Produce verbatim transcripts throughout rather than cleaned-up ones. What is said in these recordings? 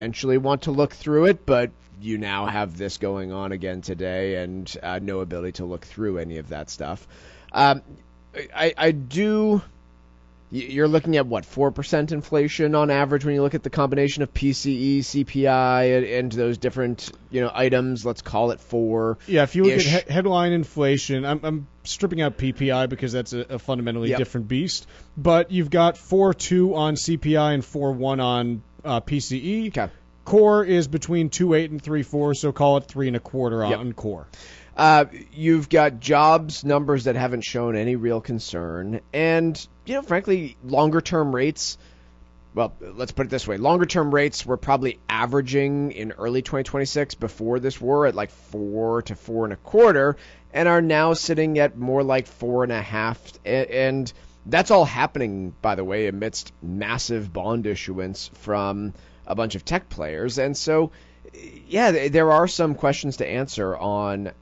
eventually want to look through it, but you now have this going on again today and uh, no ability to look through any of that stuff. Um, I, I do... You're looking at, what, four percent inflation on average when you look at the combination of P C E, C P I, and, and those different, you know, items. Let's call it four. Yeah, if you look at he- headline inflation, I'm, I'm stripping out P P I because that's a, a fundamentally yep. different beast. But you've got four point two on C P I and four point one on uh, P C E. Okay. Core is between two point eight and three point four, so call it three and a quarter on yep. core. Uh, you've got jobs numbers that haven't shown any real concern, and, you know, frankly, longer-term rates, well, let's put it this way. Longer-term rates were probably averaging in early twenty twenty-six before this war at like four to four and a quarter, and are now sitting at more like four and a half, and that's all happening, by the way, amidst massive bond issuance from a bunch of tech players, and so, yeah, there are some questions to answer on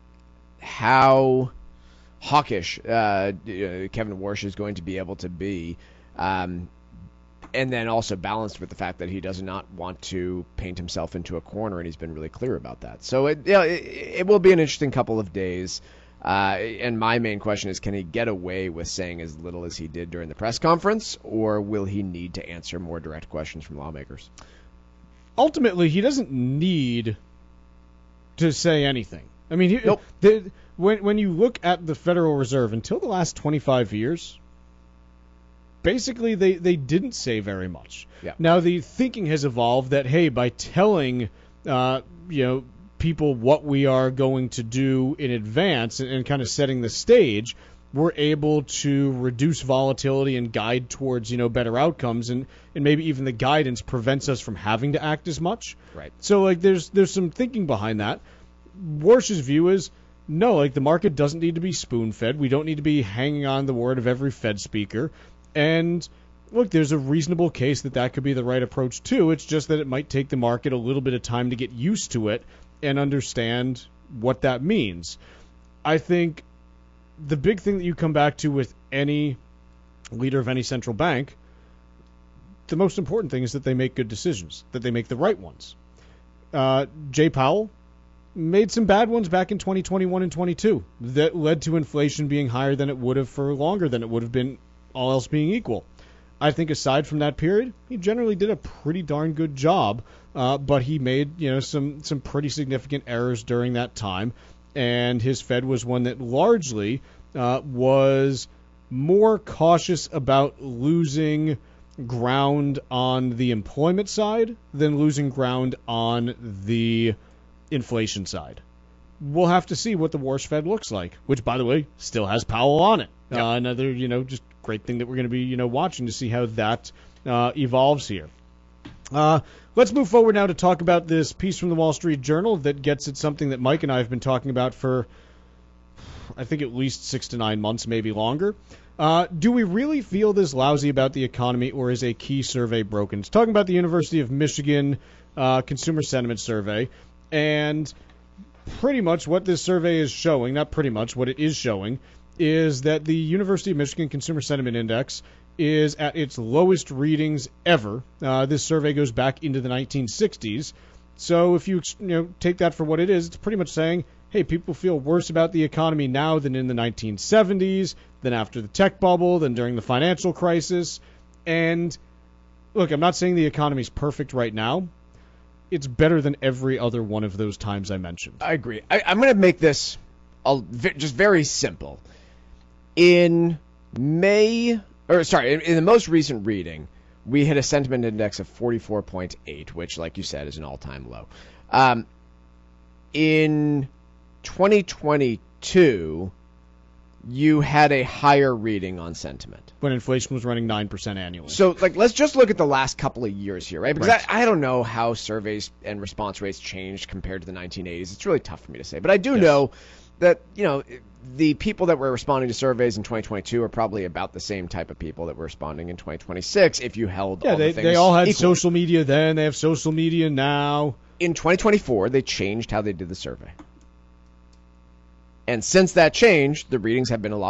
how hawkish uh, Kevin Warsh is going to be able to be, um, and then also balanced with the fact that he does not want to paint himself into a corner, and he's been really clear about that. So it, you know, it, it will be an interesting couple of days, uh, and my main question is, can he get away with saying as little as he did during the press conference, or will he need to answer more direct questions from lawmakers? Ultimately, he doesn't need to say anything. I mean, he, nope. the, when when you look at the Federal Reserve, until the last twenty-five years, basically they, they didn't say very much. Yeah. Now, the thinking has evolved that, hey, by telling uh, you know people what we are going to do in advance and, and kind of setting the stage, we're able to reduce volatility and guide towards, you know, better outcomes, and, and maybe even the guidance prevents us from having to act as much. Right. So, like, there's there's some thinking behind that. Warsh's view is, no, like, the market doesn't need to be spoon-fed. We don't need to be hanging on the word of every Fed speaker. And, look, there's a reasonable case that that could be the right approach, too. It's just that it might take the market a little bit of time to get used to it and understand what that means. I think the big thing that you come back to with any leader of any central bank, the most important thing is that they make good decisions, that they make the right ones. Uh, Jay Powell made some bad ones back in twenty twenty-one and twenty-two that led to inflation being higher than it would have for longer than it would have been, all else being equal. I think aside from that period, he generally did a pretty darn good job, uh, but he made, you know, some, some pretty significant errors during that time, and his Fed was one that largely uh, was more cautious about losing ground on the employment side than losing ground on the inflation side. We'll have to see what the Warsh Fed looks like, which, by the way, still has Powell on it. Yep. Uh, another, you know, just great thing that we're going to be, you know, watching to see how that uh, evolves here. Uh, let's move forward now to talk about this piece from the Wall Street Journal that gets at something that Mike and I have been talking about for, I think, at least six to nine months, maybe longer. Uh, do we really feel this lousy about the economy, or is a key survey broken? It's talking about the University of Michigan uh, Consumer Sentiment Survey, and pretty much what this survey is showing, not pretty much, what it is showing, is that the University of Michigan Consumer Sentiment Index is at its lowest readings ever. Uh, this survey goes back into the nineteen sixties. So if you, you know, take that for what it is, it's pretty much saying, hey, people feel worse about the economy now than in the nineteen seventies, than after the tech bubble, than during the financial crisis. And look, I'm not saying the economy's perfect right now. It's better than every other one of those times I mentioned. I agree. I, I'm going to make this a, just very simple. In May, or sorry, in, in the most recent reading, we hit a sentiment index of forty-four point eight, which, like you said, is an all-time low. Um, in twenty twenty-two, you had a higher reading on sentiment. When inflation was running nine percent annually. So, like, let's just look at the last couple of years here, right? Because Right. I, I don't know how surveys and response rates changed compared to the nineteen eighties. It's really tough for me to say. But I do Yes. know that, you know, the people that were responding to surveys in twenty twenty-two are probably about the same type of people that were responding in twenty twenty-six if you held Yeah, all they, the things they all had equal. social media then. They have social media now. In twenty twenty-four, they changed how they did the survey. And since that change, the readings have been a lot